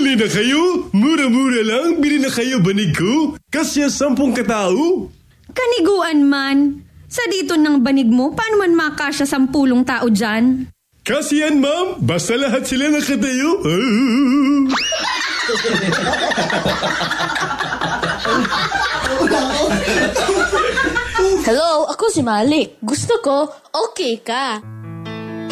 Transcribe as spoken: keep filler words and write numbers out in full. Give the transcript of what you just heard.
Bili na kayo. Mura-mura lang. Bili na kayo, banig ko. Kasya sampung katao. Kaniguan man. Sa dito ng banig mo, paano man makasya sampulong tao dyan? Kasi yan, ma'am. Basta lahat sila nakatayo. Hello, ako si Malik. Gusto ko, okay ka.